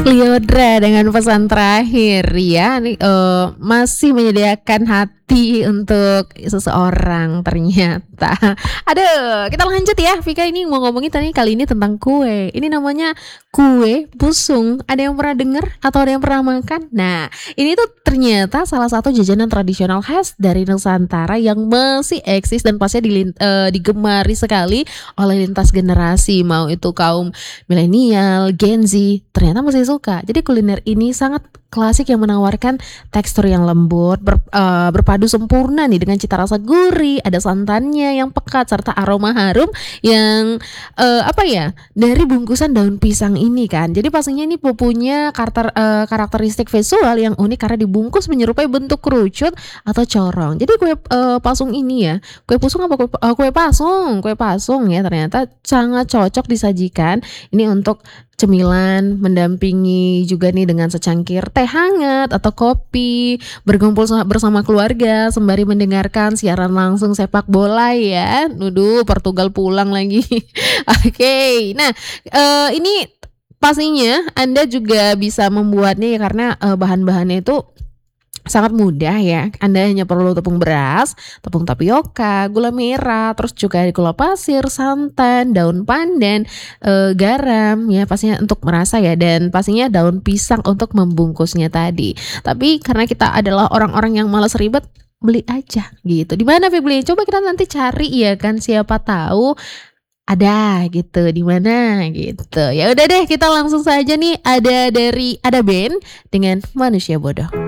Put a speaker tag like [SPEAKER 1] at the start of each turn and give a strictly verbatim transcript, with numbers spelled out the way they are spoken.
[SPEAKER 1] Lyodra dengan pesan terakhir ya, nih, eee, masih menyediakan hati untuk seseorang ternyata. Aduh, kita lanjut ya, Vika ini mau ngomongin tadi kali ini tentang kue. Ini namanya kue busung. Ada yang pernah dengar atau ada yang pernah makan? Nah, ini tuh ternyata salah satu jajanan tradisional khas dari Nusantara yang masih eksis dan pastinya dilin eee, digemari sekali oleh lintas generasi, mau itu kaum milenial, Gen Z, ternyata masih suka. Jadi kuliner ini sangat klasik yang menawarkan tekstur yang lembut, ber eee, berpadu sempurna nih dengan cita rasa gurih, ada santannya yang pekat serta aroma harum yang, eee, apa ya, dari bungkusan daun pisang ini kan. Jadi pastinya ini pupunya karter eee, karakteristik visual yang unik karena dibungkus menyerupai bentuk kerucut atau corong. Jadi kue, eee, pasung ini ya, kue pusung apa kue eee, kue pasung kue pasung ya ternyata sangat cocok disajikan ini untuk cemilan, mendampingi juga nih dengan secangkir teh hangat atau kopi, berkumpul sa bersama keluarga sembari mendengarkan siaran langsung sepak bola ya. Duduh, Portugal pulang lagi. Oke, nah, eee, ini pastinya Anda juga bisa membuatnya ya karena, eee, bahan-bahannya itu sangat mudah ya. Anda hanya perlu tepung beras, tepung tapioka, gula merah, terus juga gula pasir, santan, daun pandan, eee, garam ya pastinya untuk merasa ya dan pastinya daun pisang untuk membungkusnya tadi. Tapi karena kita adalah orang-orang yang malas ribet, beli aja gitu. Di mana Vi beli? Coba kita nanti cari ya kan, siapa tahu ada gitu, di mana gitu. Ya udah deh kita langsung saja nih, ada dari Ada Band dengan Manusia Bodoh.